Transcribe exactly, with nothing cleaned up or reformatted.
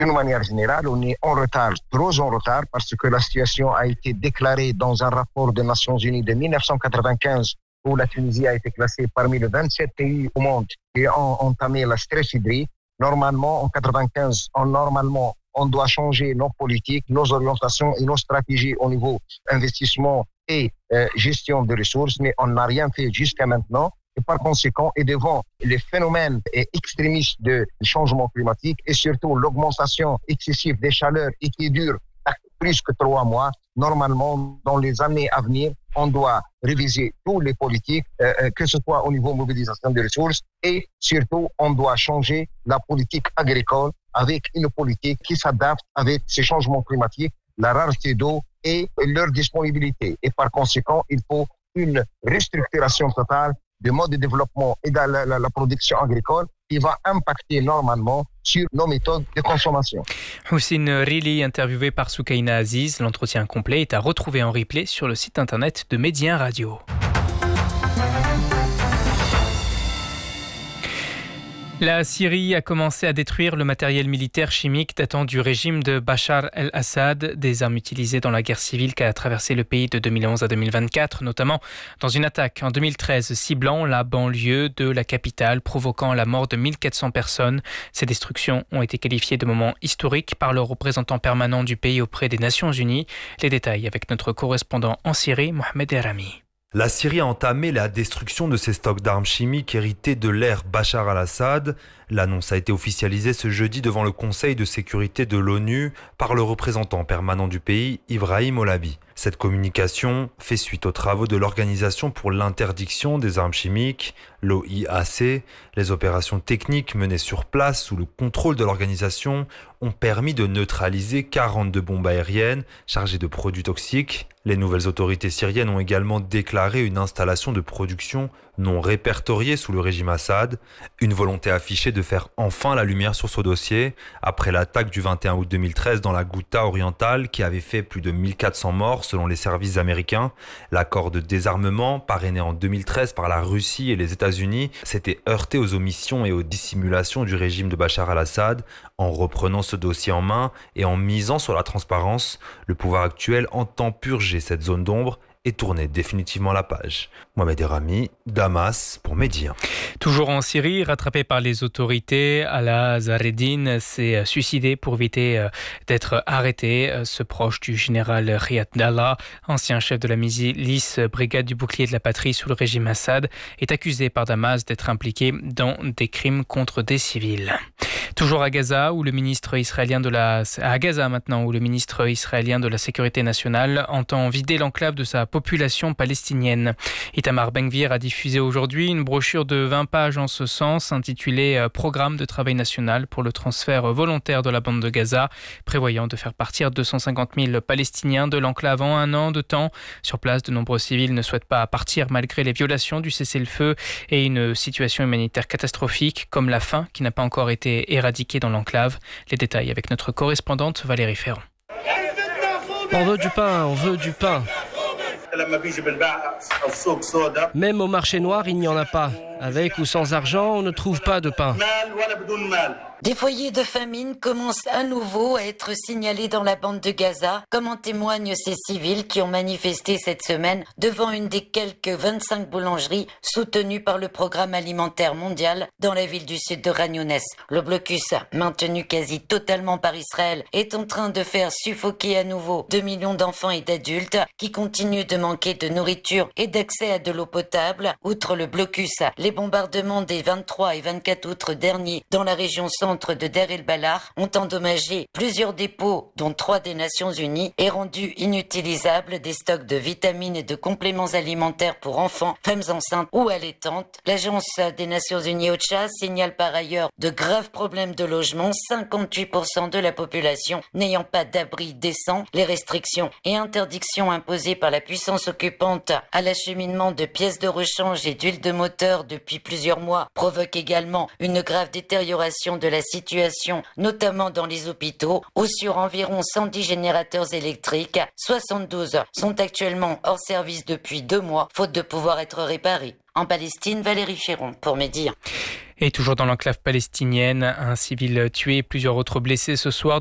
d'une manière générale, on est en retard, trop en retard, parce que la situation a été déclarée dans un rapport des Nations Unies de dix-neuf cent quatre-vingt-quinze, où la Tunisie a été classée parmi les vingt-sept pays au monde qui ont entamé la stress hydrique. Normalement, en quatre-vingt-quinze, on, normalement, on doit changer nos politiques, nos orientations et nos stratégies au niveau investissement et euh, gestion de ressources, mais on n'a rien fait jusqu'à maintenant. Et par conséquent, et devant les phénomènes extrémistes de changement climatique et surtout l'augmentation excessive des chaleurs et qui dure plus que trois mois, normalement, dans les années à venir, on doit réviser tous les politiques, euh, que ce soit au niveau mobilisation des ressources et surtout, on doit changer la politique agricole avec une politique qui s'adapte avec ces changements climatiques, la rareté d'eau et leur disponibilité. Et par conséquent, il faut une restructuration totale du mode de développement et de la, la, la production agricole qui va impacter normalement sur nos méthodes de consommation. Houssine Rili, interviewé par Soukaina Aziz. L'entretien complet est à retrouver en replay sur le site internet de Médien Radio. La Syrie a commencé à détruire le matériel militaire chimique datant du régime de Bachar el-Assad, des armes utilisées dans la guerre civile qui a traversé le pays de deux mille onze à deux mille vingt-quatre, notamment dans une attaque en deux mille treize ciblant la banlieue de la capitale, provoquant la mort de mille quatre cents personnes. Ces destructions ont été qualifiées de moments historiques par le représentant permanent du pays auprès des Nations Unies. Les détails avec notre correspondant en Syrie, Mohamed Erami. La Syrie a entamé la destruction de ses stocks d'armes chimiques hérités de l'ère Bachar al-Assad. L'annonce a été officialisée ce jeudi devant le Conseil de sécurité de l'ONU par le représentant permanent du pays, Ibrahim Olabi. Cette communication fait suite aux travaux de l'Organisation pour l'interdiction des armes chimiques, l'O I A C. Les opérations techniques menées sur place sous le contrôle de l'organisation ont permis de neutraliser quarante-deux bombes aériennes chargées de produits toxiques. Les nouvelles autorités syriennes ont également déclaré une installation de production non répertoriée sous le régime Assad. Une volonté affichée de faire enfin la lumière sur ce dossier après l'attaque du vingt et un août deux mille treize dans la Ghouta orientale qui avait fait plus de mille quatre cents morts selon les services américains. L'accord de désarmement, parrainé en deux mille treize par la Russie et les États-Unis, s'était heurté aux omissions et aux dissimulations du régime de Bachar al-Assad. En reprenant ce dossier en main et en misant sur la transparence, le pouvoir actuel entend purger cette zone d'ombre et tourner définitivement la page. Mohamed Erami, Damas pour Médien. Toujours en Syrie, rattrapé par les autorités, Alaa Zareddine s'est suicidé pour éviter d'être arrêté. Ce proche du général Riyad Dalla, ancien chef de la milice brigade du bouclier de la patrie sous le régime Assad, est accusé par Damas d'être impliqué dans des crimes contre des civils. Toujours à Gaza, où le ministre israélien de la à Gaza maintenant, où le ministre israélien de la Sécurité nationale entend vider l'enclave de sa population palestinienne. Itamar Ben-Gvir a diffusé aujourd'hui une brochure de vingt pages en ce sens, intitulée « Programme de travail national pour le transfert volontaire de la bande de Gaza », prévoyant de faire partir deux cent cinquante mille Palestiniens de l'enclave en un an de temps. Sur place, de nombreux civils ne souhaitent pas partir malgré les violations du cessez-le-feu et une situation humanitaire catastrophique, comme la faim qui n'a pas encore été éradiquée dans l'enclave. Les détails avec notre correspondante Valérie Ferrand. On veut du pain, on veut du pain. Même au marché noir, il n'y en a pas. Avec ou sans argent, on ne trouve pas de pain. Des foyers de famine commencent à nouveau à être signalés dans la bande de Gaza, comme en témoignent ces civils qui ont manifesté cette semaine devant une des quelques vingt-cinq boulangeries soutenues par le Programme alimentaire mondial dans la ville du sud de Khan Younes. Le blocus, maintenu quasi totalement par Israël, est en train de faire suffoquer à nouveau deux millions d'enfants et d'adultes qui continuent de manquer de nourriture et d'accès à de l'eau potable. Outre le blocus, les bombardements des vingt-trois et vingt-quatre août derniers dans la région centre de Deir el-Balah ont endommagé plusieurs dépôts, dont trois des Nations Unies, et rendu inutilisables des stocks de vitamines et de compléments alimentaires pour enfants, femmes enceintes ou allaitantes. L'Agence des Nations Unies OCHA signale par ailleurs de graves problèmes de logement, cinquante-huit pour cent de la population n'ayant pas d'abri décent. Les restrictions et interdictions imposées par la puissance occupante à l'acheminement de pièces de rechange et d'huile de moteur depuis plusieurs mois provoquent également une grave détérioration de la situation, notamment dans les hôpitaux, où sur environ cent dix générateurs électriques, soixante-douze sont actuellement hors service depuis deux mois, faute de pouvoir être réparés. En Palestine, Valérie Ferron pour Médien. Et toujours dans l'enclave palestinienne, un civil tué, plusieurs autres blessés ce soir